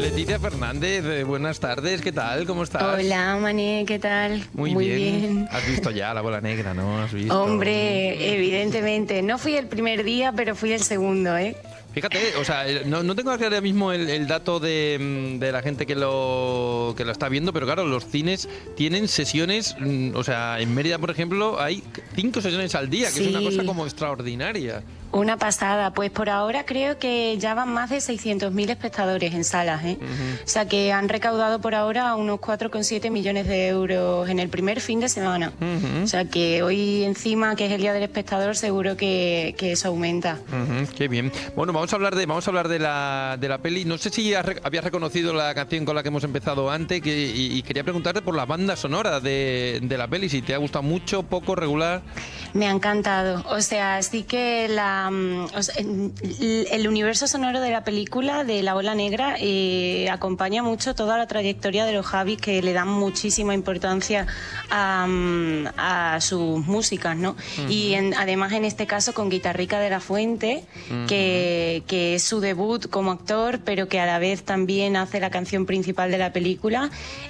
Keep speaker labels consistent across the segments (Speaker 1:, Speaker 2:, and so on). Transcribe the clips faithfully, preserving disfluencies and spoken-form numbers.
Speaker 1: Leticia Fernández, eh, buenas tardes, ¿qué tal? ¿Cómo estás?
Speaker 2: Hola, Mané, ¿qué tal?
Speaker 1: Muy,
Speaker 2: Muy
Speaker 1: bien.
Speaker 2: bien.
Speaker 1: Has visto ya La Bola Negra, ¿no? ¿Has visto?
Speaker 2: Hombre, evidentemente. No fui el primer día, pero fui el segundo, ¿eh?
Speaker 1: Fíjate, o sea, no, no tengo aquí ahora mismo el, el dato de, de la gente que lo, que lo está viendo, pero claro, los cines tienen sesiones, o sea, en Mérida, por ejemplo, hay cinco sesiones al día, que
Speaker 2: Sí.
Speaker 1: es una cosa como extraordinaria.
Speaker 2: Una pasada. Pues por ahora creo que ya van más de seiscientos mil espectadores en salas, ¿eh?
Speaker 1: Uh-huh.
Speaker 2: O sea que han recaudado por ahora unos cuatro coma siete millones de euros en el primer fin de semana.
Speaker 1: Uh-huh.
Speaker 2: O sea que hoy encima, que es el Día del Espectador, seguro que, que eso aumenta.
Speaker 1: Uh-huh, qué bien. Bueno, vamos a hablar de vamos a hablar de la de la peli. No sé si has re- habías reconocido la canción con la que hemos empezado antes que, y, y quería preguntarte por la banda sonora de, de la peli, si te ha gustado mucho, poco, regular.
Speaker 2: Me ha encantado. O sea, sí que la, mm, o sea, el, el universo sonoro de la película de La Bola Negra eh, acompaña mucho toda la trayectoria de los Javis, que le dan muchísima importancia a, mm, a sus músicas, ¿no? Uh-huh. Y en, además en este caso con Guitarrica de la Fuente, uh-huh. que, que es su debut como actor, pero que a la vez también hace la canción principal de la película.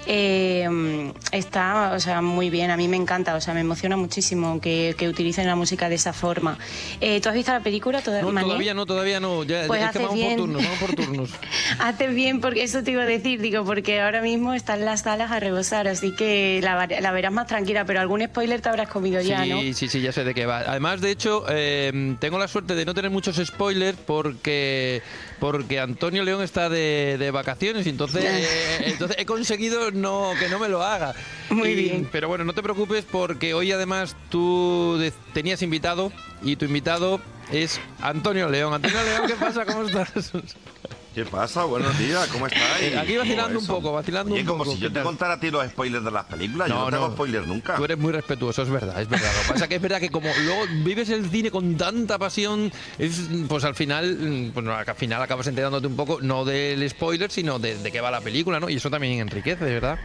Speaker 2: Eh, está, o sea, muy bien. A mí me encanta, o sea, me emociona muchísimo que, que utilicen la música de esa forma. Eh, ¿Tú has visto la película toda,
Speaker 1: no,
Speaker 2: Mané?
Speaker 1: Todavía no, todavía no. Ya,
Speaker 2: pues
Speaker 1: es que vamos
Speaker 2: bien.
Speaker 1: por turnos, vamos por turnos.
Speaker 2: Haces bien, porque eso te iba a decir, digo, porque ahora mismo están las salas a rebosar, así que la, la verás más tranquila, pero algún spoiler te habrás comido
Speaker 1: sí,
Speaker 2: ya, ¿no?
Speaker 1: Sí, sí, sí, ya sé de qué va. Además, de hecho, eh, tengo la suerte de no tener muchos spoilers porque porque Antonio León está de, de vacaciones y entonces, eh, entonces he conseguido no que no me lo haga.
Speaker 2: Muy
Speaker 1: y,
Speaker 2: bien.
Speaker 1: Pero bueno, no te preocupes porque hoy además tú de, tenías invitado y tu invitado es Antonio León. Antonio León, ¿qué pasa? ¿Cómo estás?
Speaker 3: ¿Qué pasa? Buenos días, ¿cómo estáis?
Speaker 1: Aquí vacilando un poco, vacilando
Speaker 3: Oye,
Speaker 1: un
Speaker 3: como
Speaker 1: poco.
Speaker 3: si yo te contara a ti los spoilers de las películas,
Speaker 1: no,
Speaker 3: yo no tengo
Speaker 1: no.
Speaker 3: spoilers nunca.
Speaker 1: Tú eres muy respetuoso, es verdad, es verdad. Lo que pasa es que es verdad que como luego vives el cine con tanta pasión, es, pues al final, pues al final acabas enterándote un poco, no del spoiler, sino de, de qué va la película, ¿no? Y eso también enriquece, ¿verdad?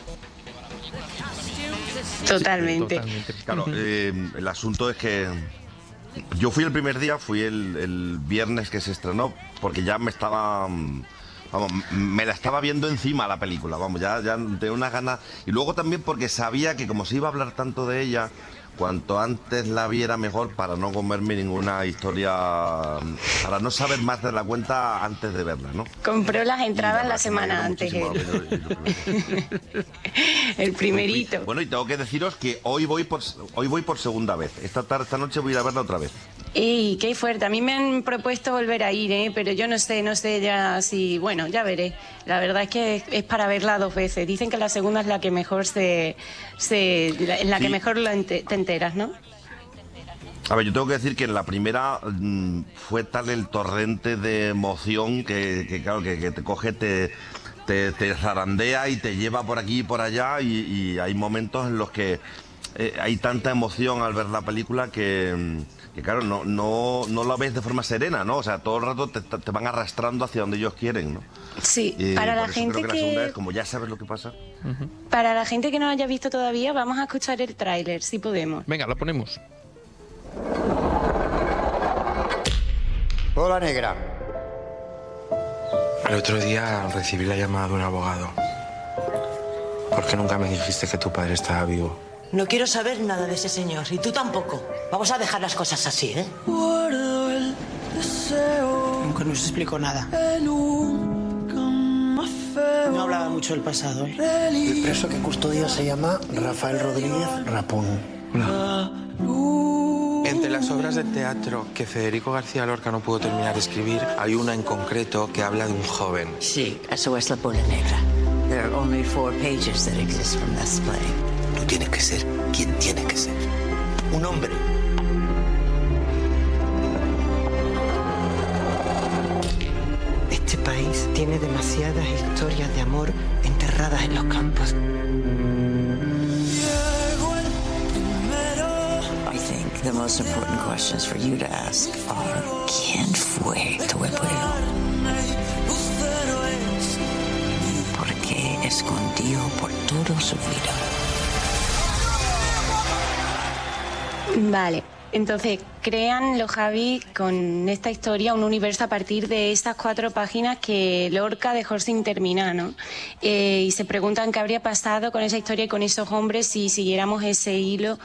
Speaker 2: Totalmente.
Speaker 1: Sí, totalmente.
Speaker 3: Claro, eh, el asunto es que yo fui el primer día, fui el, el viernes que se estrenó, porque ya me estaba... Vamos, me la estaba viendo encima la película, vamos, ya, ya tenía unas ganas. Y luego también porque sabía que como se iba a hablar tanto de ella, cuanto antes la viera mejor para no comerme ninguna historia, para no saber más de la cuenta antes de verla, ¿no?
Speaker 2: Compró las entradas la, la semana antes.
Speaker 3: Él.
Speaker 2: El primerito.
Speaker 3: Bueno, y tengo que deciros que hoy voy por hoy voy por segunda vez. Esta tarde, esta noche voy a ir a verla otra vez.
Speaker 2: ¡Ey, qué fuerte! A mí me han propuesto volver a ir, ¿eh? Pero yo no sé, no sé ya si... Bueno, ya veré. La verdad es que es, es para verla dos veces. Dicen que la segunda es la que mejor se... se en la sí. que mejor lo ente, te enteras, ¿no?
Speaker 3: A ver, yo tengo que decir que en la primera mmm, fue tal el torrente de emoción que, que claro, que, que te coge, te, te, te zarandea y te lleva por aquí y por allá y, y hay momentos en los que eh, hay tanta emoción al ver la película que... que claro, no, no, no lo ves de forma serena, ¿no? O sea, todo el rato te, te van arrastrando hacia donde ellos quieren, ¿no?
Speaker 2: Sí,
Speaker 3: y
Speaker 2: para la
Speaker 3: por eso
Speaker 2: gente
Speaker 3: creo que...
Speaker 2: que...
Speaker 3: La segunda vez, como ya sabes lo que pasa...
Speaker 2: Uh-huh. Para la gente que no haya visto todavía, vamos a escuchar el tráiler, si podemos.
Speaker 1: Venga, lo ponemos.
Speaker 4: Bola Negra.
Speaker 5: El otro día recibí la llamada de un abogado. ¿Por qué nunca me dijiste que tu padre estaba vivo?
Speaker 6: No quiero saber nada de ese señor, y tú tampoco. Vamos a dejar las cosas así, ¿eh?
Speaker 7: Nunca nos explicó nada. No hablaba mucho del pasado.
Speaker 4: El preso que custodia se llama Rafael Rodríguez Rapón.
Speaker 5: No. Entre las obras de teatro que Federico García Lorca no pudo terminar de escribir, hay una en concreto que habla de un joven.
Speaker 6: Sí, eso es La Bola Negra. There are only four pages that exist from this play.
Speaker 4: Tú tienes que ser quien tiene que ser. Un hombre.
Speaker 7: Este país tiene demasiadas historias de amor enterradas en los campos.
Speaker 6: I think the most important questions for you to ask are: ¿quién fue Tuepulero? ¿Por qué escondió por todo su vida?
Speaker 2: Vale, Entonces, crean los Javis con esta historia un universo a partir de estas cuatro páginas que Lorca dejó sin terminar, ¿no? Eh, y se preguntan qué habría pasado con esa historia y con esos hombres si siguiéramos ese hilo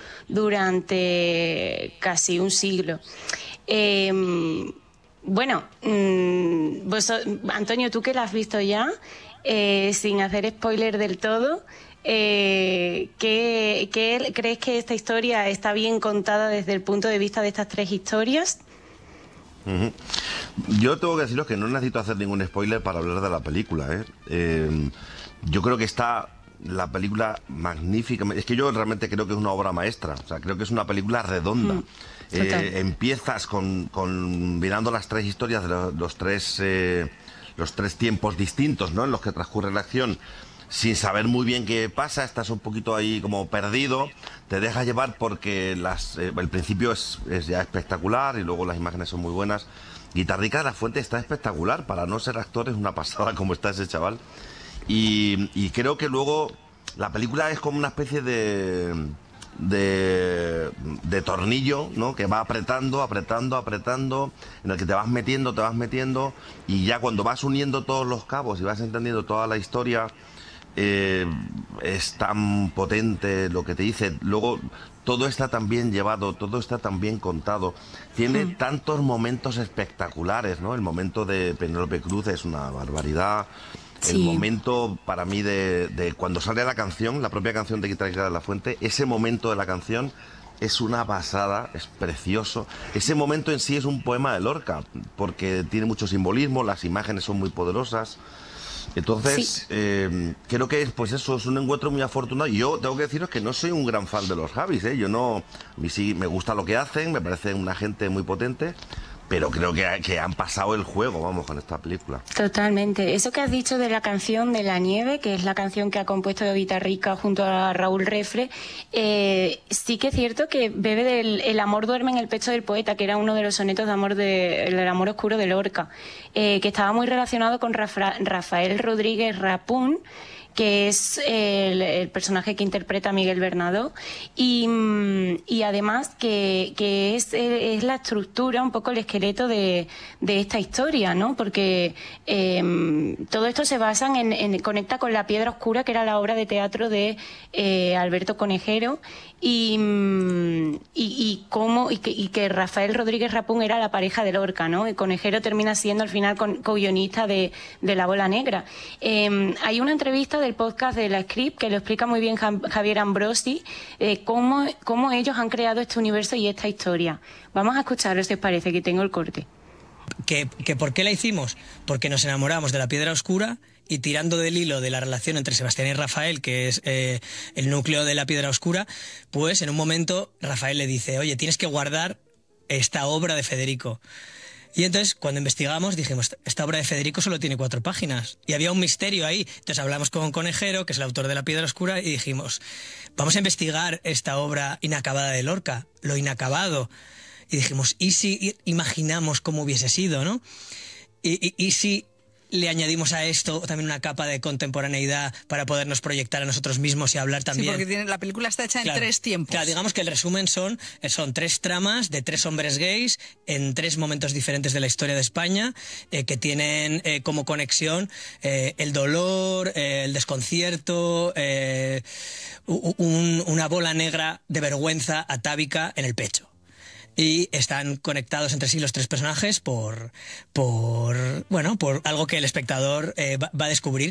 Speaker 2: durante casi un siglo. Eh, bueno, mmm, vos, Antonio, tú que la has visto ya, eh, sin hacer spoiler del todo, Eh, ¿qué, qué, ¿crees que esta historia está bien contada desde el punto de vista de estas tres historias?
Speaker 3: Uh-huh. Yo tengo que deciros que no necesito hacer ningún spoiler para hablar de la película, ¿eh? Eh, yo creo que está la película magnífica. Es que yo realmente creo que es una obra maestra. O sea, creo que es una película redonda. Mm, eh, empiezas con, con mirando las tres historias de los, los tres eh, los tres tiempos distintos, ¿no?, en los que transcurre la acción, sin saber muy bien qué pasa, estás un poquito ahí como perdido, te dejas llevar porque las, eh, el principio es, es ya espectacular y luego las imágenes son muy buenas. Guitarrica de la Fuente está espectacular, para no ser actor es una pasada como está ese chaval. Y, y creo que luego la película es como una especie de, de, de tornillo, ¿no?, que va apretando, apretando, apretando, en el que te vas metiendo, te vas metiendo, y ya cuando vas uniendo todos los cabos y vas entendiendo toda la historia, Eh, es tan potente lo que te dice. Luego todo está tan bien llevado, todo está tan bien contado, tiene mm. tantos momentos espectaculares, ¿no? El momento de Penélope Cruz es una barbaridad. Sí. El momento para mí de, de cuando sale la canción, la propia canción de Guitarrica de la Fuente, ese momento de la canción es una pasada, es precioso. Ese momento en sí es un poema de Lorca, porque tiene mucho simbolismo, las imágenes son muy poderosas. Entonces, sí. eh, creo que pues eso es un encuentro muy afortunado. Y yo tengo que deciros que no soy un gran fan de los Javis, ¿eh? Yo no, a mí sí me gusta lo que hacen, me parece una gente muy potente, pero creo que, que han pasado el juego, vamos, con esta película.
Speaker 2: Totalmente. Eso que has dicho de la canción de La Nieve, que es la canción que ha compuesto Guitarrica junto a Raúl Refre, eh, sí que es cierto que bebe del El amor duerme en el pecho del poeta, que era uno de los sonetos de amor de, el amor oscuro de Lorca, eh, que estaba muy relacionado con Rafa, Rafael Rodríguez Rapún, que es el, el personaje que interpreta a Miguel Bernadó, y, y además que, que es, es la estructura, un poco el esqueleto de, de esta historia, ¿no? Porque eh, todo esto se basa en, en conecta con La Piedra Oscura, que era la obra de teatro de eh, Alberto Conejero, y, y, y cómo y que, y que Rafael Rodríguez Rapún era la pareja de Lorca, ¿no? El Conejero termina siendo al final co-guionista de, de La Bola Negra. Eh, hay una entrevista del podcast de La Script que lo explica muy bien Javier Ambrosi, eh, cómo, cómo ellos han creado este universo y esta historia. Vamos a escucharlo, si os parece, que tengo el corte.
Speaker 8: ¿Que, que ¿Por qué la hicimos? Porque nos enamoramos de La Piedra Oscura, y tirando del hilo de la relación entre Sebastián y Rafael, que es eh, el núcleo de La Piedra Oscura, pues en un momento Rafael le dice: oye, tienes que guardar esta obra de Federico. Y entonces, cuando investigamos, dijimos, esta obra de Federico solo tiene cuatro páginas. Y había un misterio ahí. Entonces hablamos con Conejero, que es el autor de La Piedra Oscura, y dijimos, vamos a investigar esta obra inacabada de Lorca, lo inacabado. Y dijimos, ¿y si imaginamos cómo hubiese sido, no? Y, y, y si le añadimos a esto también una capa de contemporaneidad para podernos proyectar a nosotros mismos y hablar también.
Speaker 9: Sí, porque tiene, la película está hecha
Speaker 8: claro,
Speaker 9: en tres tiempos.
Speaker 8: Claro, digamos que el resumen son, son tres tramas de tres hombres gays en tres momentos diferentes de la historia de España, eh, que tienen eh, como conexión eh, el dolor, eh, el desconcierto, eh, un, una bola negra de vergüenza atávica en el pecho. Y están conectados entre sí los tres personajes por, por bueno, por algo que el espectador eh, va, va a descubrir.